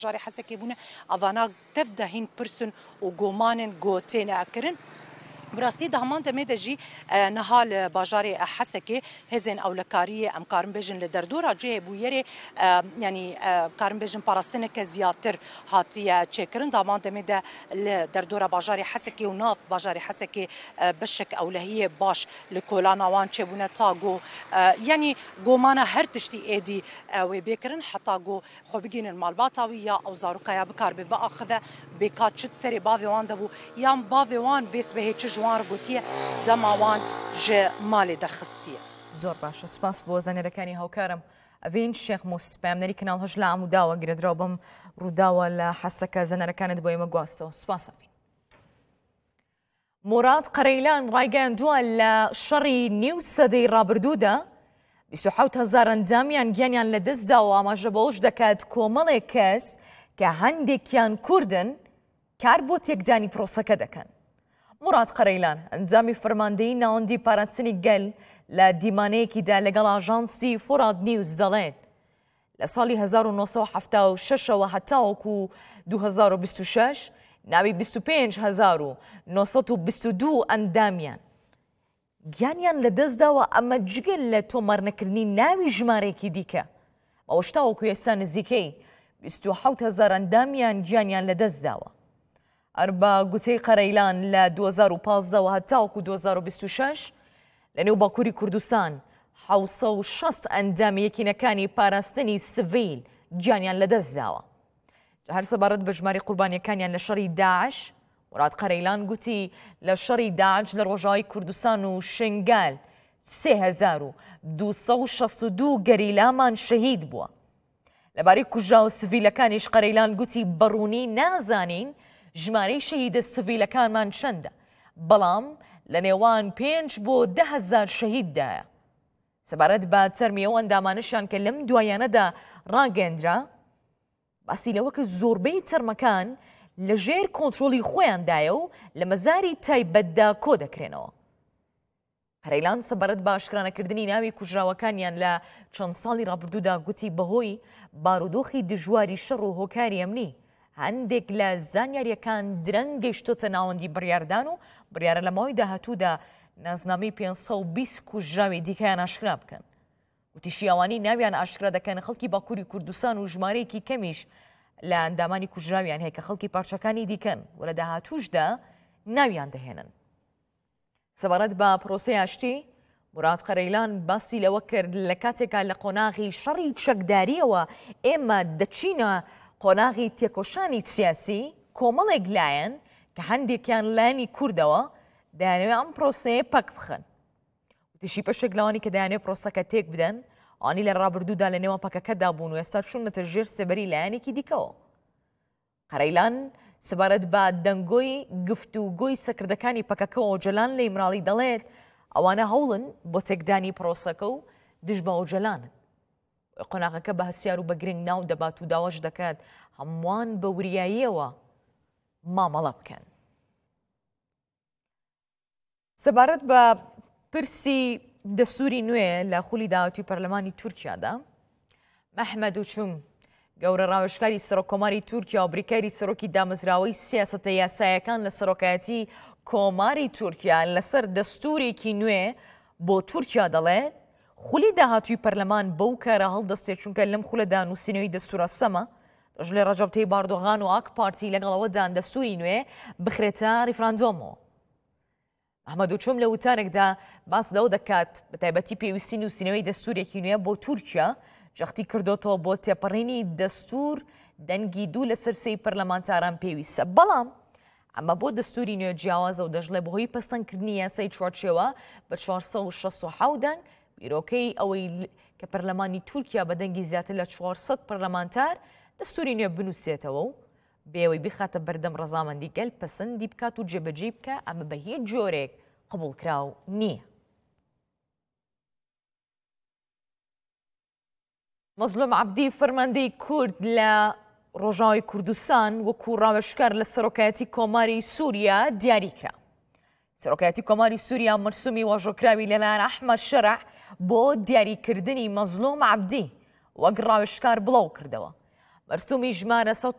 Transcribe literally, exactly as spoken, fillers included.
جاری حسکی بونه آوانا تفده هین پرسن و گومانن گوتین اکرن براستی دهمان دمید جی نهال باجاری حسکی هزین اولکاری ام کارم بجن لدردورا جه بویری یعنی کارم بجن پاراستنه که زیادتر هاتیه چکرن دهمان دمید لدردورا باجاری حسکی و ناف باجاری حسکی بشک اولهیه باش لکولان آوان چه بونه تا گو یعنی گومانا هر تشتی ایدی و بیکرن حتی گو خو بگین المالباتاوی یا او زاروکایا بکار به آخذه بکات چت سری باوی وان دبو یا باوی وان ویس به هیچ جوان گوتیه دماوان ج مالی درخستیه. زور باشه سپاس بۆ زانێرەکانی هاوکارم ئەڤین شێخ موس پامنەری کەناڵ هەژ لە ئاموداوە گرێدراوە بەم ڕووداوە لە حەسەکە زانێرەکانت بۆ ئێمە گواستەوە سپاس ئەڤین. موراد قەرەیلان ڕایگەیاندووە لە شەڕی نیو سەدەی ڕابردوودا بیست و حەوت هەزار ئەندامیان گیانیان لەدەستداوە ئاماژە بەوەش دەکات کۆمەڵێک کەس کە هەندێکیان کوردن کار بۆ تێکدانی پرۆسەکە دەکەن. موراد قەرەیلان ئەنجامی فەرماندەیی ناوەندی پاراستنی گەل لە دیمانەیەکیدا لەگەڵ ئاژانسی فۆراد نیوز دەڵێت لە ساڵی هەزار و نۆسەد و حەفتا و شەشەوە هەتاوەکو دوو هەزار و بیست و شەش ناوی بیست و پێنج هەزار و نۆسەد و بیست و دوو ئەندامیان گیانیان لەدەستداوە ئەمە جگەل لە تۆمارنەکردنی ناوی ژمارەیەکی دیکە ئەوەشتاوەکو ئێستا نزیکەی بیست و حەوت هەزار ئەندامیان گیانیان لەدەستداوە. ئەربا گوتەی قەرەیلان لە دوو هەزار و پانزدەوە هەتاوەکو دوو هەزار و بیست و شەش لە نێو باکووری کوردستان حەوسە و شەست ئەندامی یەکینەکانی پاراستنی سڤیل گیانیان لەدەستداوە. هەر سەبارەت بە ژماری قوربانیەکانیان لە شەڕی داعش موراد قەرەیلان گوتی لە شەڕی داعش لە ڕۆژاوای کوردستان و شنگال سێ هەزار و دوو سەد و شەست و دوو گەریلامان شەهید بووە. لەبارەی کوژراوە سڤیلەکانیش قەرەیلان گوتی بەڕوونی نازانین ژمارەی شەهیدە سڤیلەکانمان چەندە بەڵام لە نێوان پێنج بۆ دە هەزار شەهیددایە. سەبارەت بە تەرمی ئەو ئەندامانشیان کە لەم دوایانەدا ڕاگەندرا باسی لەوە کە زۆربەی تەرمەکان لە ژێر کۆنتڕۆلی خۆیاندایە و لە مەزاری تایبەتدا کۆ دەکرێنەوە. قەرەیلان سەبارەت بە ئاشکرانەکردنی ناوی کوژراوەکانیان لە چەند ساڵی ڕابردوودا گوتی بەهۆی بارودۆخی دژواری شەڕ و هۆکاری ئەمنی هەندێک لە زانیاریەکان درەنگ گەیشتۆتە ناوەندی بڕیاردان و بڕیارە لە ماوەی داهاتوودا نازنامەی پێنج سەد و بیست کوژراوی دیکەیان ئاشکرا بکەن. وتی شیاوانی ناویان ئاشکرا دەکەن خەڵکی باکووری کوردستان و ژمارەیەکی کەمیش لە ئەندامانی کوژراویان هەیە کە خەڵکی پارچەکانی دیکەن و لە داهاتووشدا ناویان دەهێنن. سەبارەت بە پرۆسەی ئاشتی موراد قەرەیلان باسی لەوە کرد لە کاتێکا لە قۆناغی شەڕی چەکداریەوە ئێمە دەچینە قۆناغی تێکۆشانی سیاسی کۆمەڵێک لایەن کە هەندێکیان لایەنی کوردەوە دەیانەوێت ئەم پرۆسەیە پەک بخەن. وتیشی پێشێک لەوانی کە دەیانێت پرۆسەکە تێک بدەن ئانی لە ڕابردوودا لە نێوان پەکەکەدا بوون و ئێستا چوونەتە ژێر سێبەری لایەنێکی دیکەوە. قەرەیلان سەبارەت بە دەنگۆی گفتوگۆی سەکردەکانی پەکەکەەوە ئۆجەلان لە ئیمراڵی دەڵێت ئەوانە هەوڵن بۆ تێکدانی پرۆسەکە و دژ بە ئۆجەلانن. قۆناغەکە بە هەسیار و بە گرنگ ناو دەبات و داواش دەکات هەمووان بە وریاییەوە مامەڵە بکەن. سەبارەت بە پرسی دەستوری نوێ لە خولی داهاتووی پەرلەمانی تورکیادا مەحمەد وچوم گەورە ڕاوێژکاری سەرۆکۆماری تورکیا و بریکاری سەرۆکی دامەزراوەی سیاسەتە یاسایەکان لە سەرۆکایەتی کۆماری تورکیا لەسەر دەستورێکی نوێ بۆ تورکیا دەڵێت خولی داهاتووی پەرلەمان بەو کارە هەڵدەستێت چونکە لەم خولەدا نووسینەوەی دەستورە سەمە دەژلێ ڕەجەب تەیب ئەردۆغان و ئاک پارتی لەگەڵەوەدان دەستوری نوێ بخرێتە ریفراندۆمەوە. ئەحمەد وچوم لە وتارێکدا باس لەو دەکات بە تایبەتی پێویستی نووسینەوەی دەستورێکی نوێ بۆ تورکیا جەختی کردوتەوە بۆ تێپەڕینی دەستور دەنگی دوو لە سەرسەی پەرلەمانتاران پێویستە بەڵام ئەمە بۆ دەستوری نوێ جیاوازە و دەژڵێ بەهۆی پەستەنکردنی یاسای چوارچێوە بە چوارسەد و شەست و حەوت دەنگ بیرۆکەی ئەوەی کە پەرلەمانی تورکیا بە دەنگی زیاتر لە چوارسەد پەرلەمانتار دەستوری نوێ بنووسێتەوە و بێەوەی بخاتە بەردەم ڕەزامەندی گەل پەسەندی بکات و جێبەجێ بکە ئەمە بە هیچ جۆرێک قبوڵکراو نییە. مەزلوم عەبدی فەرماندەی کورد لە ڕۆژاوی کوردستان وەکو ڕاوێژکار لە سەرۆکایەتی کۆماری سووریا دیاری کرا. سەرۆکایەتی کۆماری سووریا مەرسومی واژۆکراوی لەلایەن ئەحمەد شەرع بۆ دیاریکردنی مەزلوم عەبدی وەک ڕاوێژکار بڵاو کردەوە. مەرسومی ژمارە سەد